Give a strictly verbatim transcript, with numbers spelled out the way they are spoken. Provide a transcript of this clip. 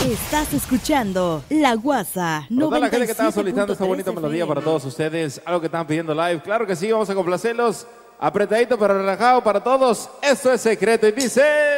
Estás escuchando La Guasa Para toda la gente que estaba noventa y siete solicitando punto esta bonita tres melodía F M. para todos ustedes, algo que están pidiendo live, claro que sí, vamos a complacerlos. Apretadito pero relajado para todos, esto es Secreto y dice...